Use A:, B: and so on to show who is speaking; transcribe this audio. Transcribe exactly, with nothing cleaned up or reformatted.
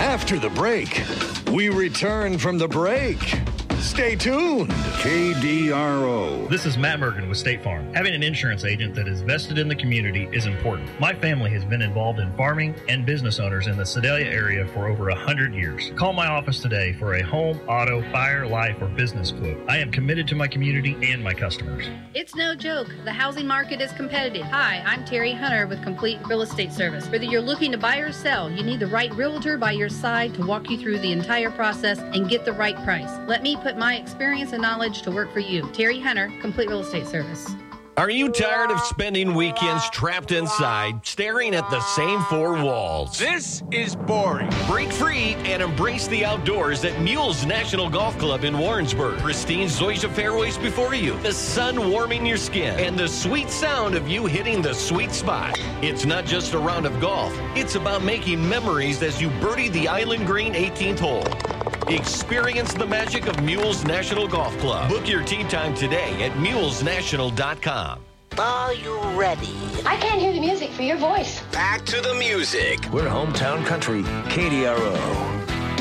A: After the break, we return from the break. Stay tuned.
B: K D R O.
C: This is Matt Mergen with State Farm. Having an insurance agent that is vested in the community is important. My family has been involved in farming and business owners in the Sedalia area for over one hundred years. Call my office today for a home, auto, fire, life, or business quote. I am committed to my community and my customers.
D: It's no joke. The housing market is competitive. Hi, I'm Terry Hunter with Complete Real Estate Service. Whether you're looking to buy or sell, you need the right realtor by your side to walk you through the entire process and get the right price. Let me put my experience and knowledge to work for you. Terry Hunter, Complete Real Estate Service.
E: Are you tired of spending weekends trapped inside, staring at the same four walls?
F: This is boring.
E: Break free and embrace the outdoors at Mules National Golf Club in Warrensburg. Pristine Zoysia fairways before you, the sun warming your skin, and the sweet sound of you hitting the sweet spot. It's not just a round of golf. It's about making memories as you birdie the Island Green eighteenth hole. Experience the magic of Mules National Golf Club. Book your tee time today at mules national dot com.
G: Are you ready?
H: I can't hear the music for your voice.
G: Back to the music.
B: We're hometown country, K D R O.